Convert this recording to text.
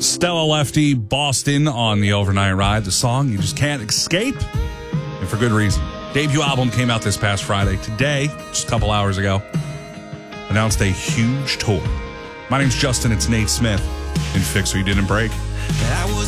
Stella Lefty, Boston on the overnight ride. The song you just can't escape, and for good reason. Debut album came out this past Friday. Today, just a couple hours ago, announced a huge tour. My name's Justin. It's Nate Smith in Fix What You Didn't Break.